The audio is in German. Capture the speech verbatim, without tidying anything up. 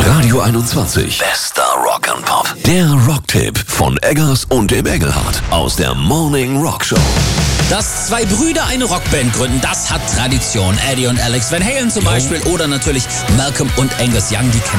Radio einundzwanzig. Bester Rock and Pop. Der Rocktipp von Eggers und dem Engelhardt aus der Morning Rock Show. Dass zwei Brüder eine Rockband gründen, das hat Tradition. Eddie und Alex Van Halen zum Beispiel oder natürlich Malcolm und Angus Young, die kennen